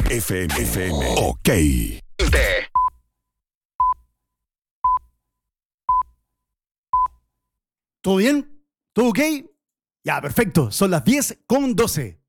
FM. Ok. ¿Todo bien? ¿Todo ok? Ya, perfecto. Son las 10:12.